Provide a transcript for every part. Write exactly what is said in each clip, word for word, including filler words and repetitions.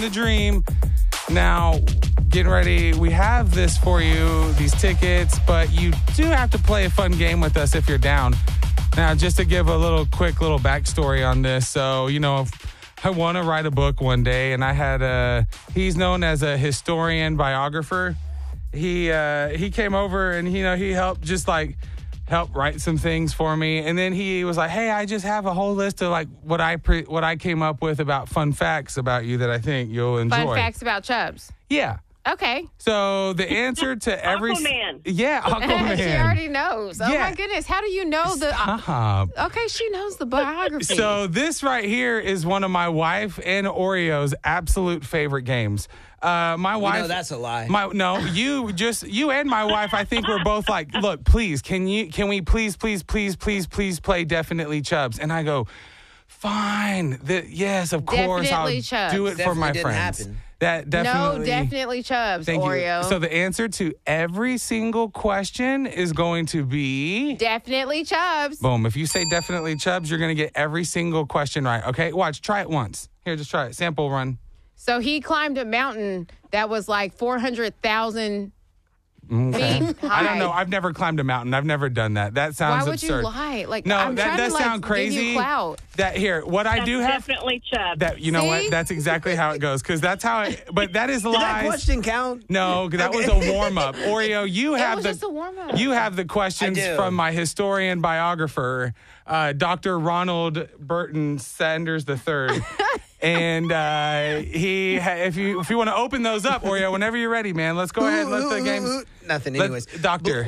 the dream. Now, getting ready, we have this for you, these tickets, but you do have to play a fun game with us if you're down. Now, just to give a little quick little backstory on this. So, you know, I want to write a book one day, and I had a, he's known as a historian biographer. He uh, he came over and, you know, he helped just like help write some things for me. And then he was like, hey, I just have a whole list of like what I pre- what I came up with about fun facts about you that I think you'll enjoy. Fun facts about Chubbs. Yeah. Okay. So the answer to every... Aquaman. Yeah, Aquaman. She already knows. Oh, Yeah. my goodness. How do you know the... Stop. Okay, she knows the biography. So this right here is one of my wife and Oreo's absolute favorite games. Uh, my wife... No, that's a lie. My no, you just you and my wife. I think we're both like, look, please, can you can we please, please, please, please, please play Definitely Chubbs? And I go, fine. The, yes, of course, Definitely I'll Chubbs. do it for Definitely my didn't friends. happen. That definitely. No, definitely Chubbs, Thank Oreo. you. So the answer to every single question is going to be Definitely Chubbs. boom. If you say definitely Chubbs, you're going to get every single question right. Okay, watch. Try it once. Here, just try it. Sample run. So he climbed a mountain that was like four hundred thousand Okay. feet high. I don't know. I've never climbed a mountain. I've never done that. That sounds Why would absurd. you lie? Like, No, I'm that trying does to, like, sound crazy. Give you clout. That here, what I That's do have. definitely Chubb. That you know See? what? That's exactly how it goes. Because that's how. I, but that is Did that lies. question count? No, that was a warm up. Oreo, you It have was the just a warm-up. you have the questions I do. from my historian biographer, uh, Doctor Ronald Burton Sanders the third. And uh, he, ha- if you if you want to open those up, Oreo, whenever you're ready, man, let's go ahead and let the games. Nothing, Let- anyways. Doctor,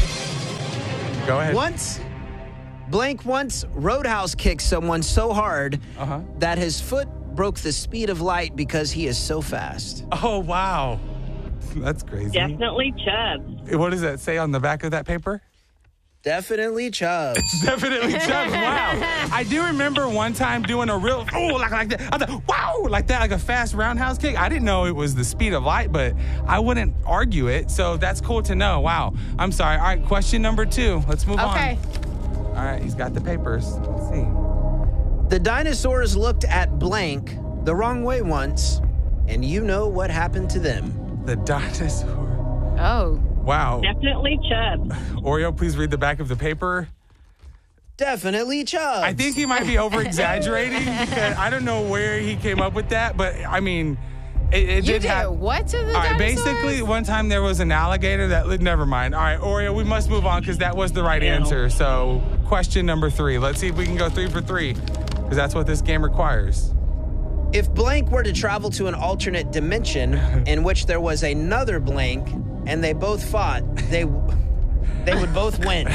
go ahead. Once, blank once roadhouse kicked someone so hard Uh-huh. that his foot broke the speed of light because he is so fast. Oh wow, that's crazy. Definitely Chubb. What does that say on the back of that paper? Definitely Chubbs. Definitely Chubbs. Wow. I do remember one time doing a real, oh, like, like that. I thought, wow, like that, like a fast roundhouse kick. I didn't know it was the speed of light, but I wouldn't argue it. So that's cool to know. Wow. I'm sorry. All right, question number two. Let's move Okay. on. All right, he's got the papers. Let's see. The dinosaurs looked at blank the wrong way once, and you know what happened to them. The dinosaur. Oh. Wow. Definitely Chubb. Oreo, please read the back of the paper. Definitely Chubbs. I think he might be over exaggerating because I don't know where he came up with that, but I mean, it, it You did did have. what to the All right, dinosaurs? basically, one time there was an alligator that lived. Never mind. All right, Oreo, we must move on because that was the right answer. So, question number three. Let's see if we can go three for three because that's what this game requires. If blank were to travel to an alternate dimension in which there was another blank and they both fought, they they would both win.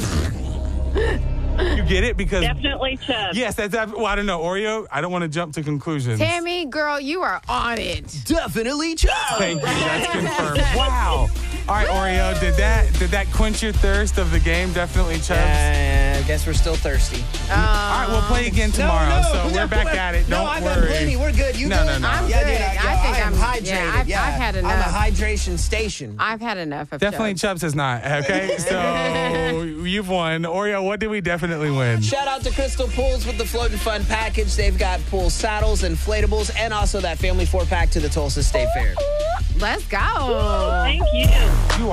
You get it? Because Definitely Chubb. yes, that's. Well, I don't know, Oreo. I don't want to jump to conclusions. Tammy, girl, you are on it. Definitely Chubbs. Thank you. That's confirmed. Wow. All right, Oreo. Did that did that quench your thirst of the game? Definitely, Chubbs. Uh, I guess we're still thirsty. All right, we'll play again tomorrow. no, so no, we're back no, at it. No, Don't I've worry. got plenty. We're good. You No, good? no, no. I'm Yeah, good. dude, I, I yeah, think I am I'm- hydrated. yeah, I've- yeah. I've had I'm enough. a hydration station. I've had enough of Definitely Chubbs. Chubbs has not. Okay, so you've won. Oreo, what did we definitely win? Shout out to Crystal Pools with the Float and Fun package. They've got pool saddles, inflatables, and also that family four pack to the Tulsa State Fair. Let's go. Thank you. You